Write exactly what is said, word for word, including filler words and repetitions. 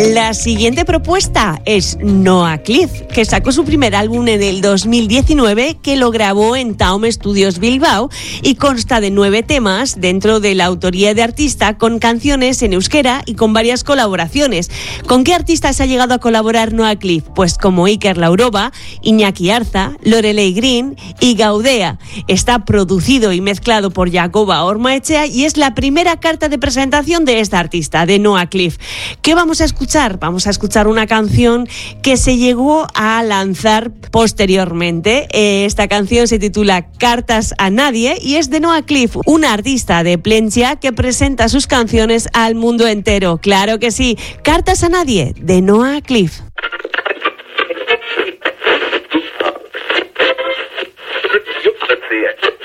La siguiente propuesta es Noah Cliff, que sacó su primer álbum en el dos mil diecinueve, que lo grabó en Taum Studios Bilbao y consta de nueve temas dentro de la autoría de artista, con canciones en euskera y con varias colaboraciones. ¿Con qué artistas ha llegado a colaborar Noah Cliff? Pues como Iker Laurova, Iñaki Arza, Lorelei Green y Gaudea. Está producido y mezclado por Jacoba Ormaechea y es la primera carta de presentación de esta artista, de Noah Cliff. ¿Qué vamos a escuchar? Vamos a escuchar una canción que se llegó a lanzar posteriormente. Eh, esta canción se titula Cartas a Nadie y es de Noah Cliff, una artista de Plentzia que presenta sus canciones al mundo entero. Claro que sí, Cartas a Nadie, de Noah Cliff. Let's see it.